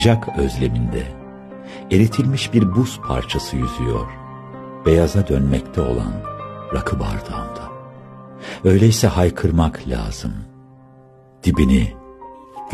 Sıcak özleminde eritilmiş bir buz parçası yüzüyor, beyaza dönmekte olan rakı bardağımda. Öyleyse haykırmak lazım, dibini